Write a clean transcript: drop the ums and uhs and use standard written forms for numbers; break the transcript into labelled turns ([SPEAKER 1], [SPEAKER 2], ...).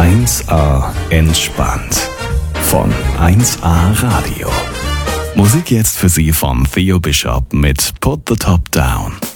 [SPEAKER 1] 1A entspannt von 1A Radio. Musik jetzt für Sie von Theo Bishop mit Put the Top Down.